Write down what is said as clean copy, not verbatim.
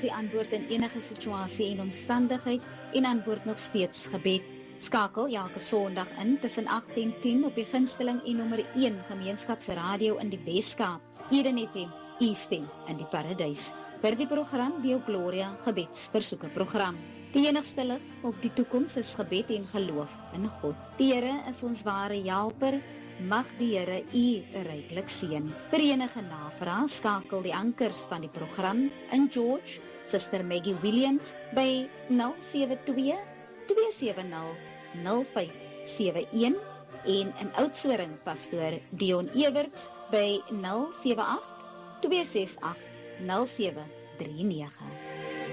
die antwoord in enige situasie en omstandigheid en antwoord nog steeds gebed. Skakel elke Sondag in tussen 8 en 10 op die gunsteling en nommer 1 gemeenskapsradio in die Weskaap, Eden FM, U stem in die Paradys. Vir die program deel Gloria gebedsversoeke program. Die enigste lig op die toekoms is gebed en geloof in God. Die Here is ons ware helper. Mag die Here u ryklik seën. Vir enige navrae skakel die ankers van die program in George, Suster Maggie Williams by 072 270 0571 en in Oudtshoorn Pastoor Dion Ewerts by 078 268 0739.